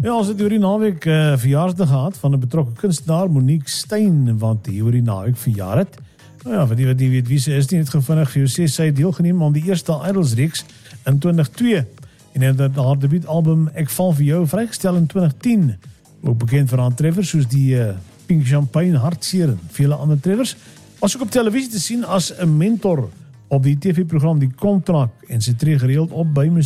Ja, ons het oor die naweek verjaarsdag gehad van 'n betrokke kunstenaar, Monique Steyn, wat hier oor die naweek verjaar het. Nou ja, vir die wat nie weet wie sy is nie, het gevinnig vir jou sê, sy het deelgeneem aan die eerste Idols reeks in 2002 en het haar debuutalbum Ek Val Vir Jou vrygestel in 2010. Ook bekend vir haar treffers soos die Pink Champagne, Hartseer en vele ander treffers. Was ook op televisie te sien as 'n mentor op die TV-program Die Kontrak en sy tree gereeld op by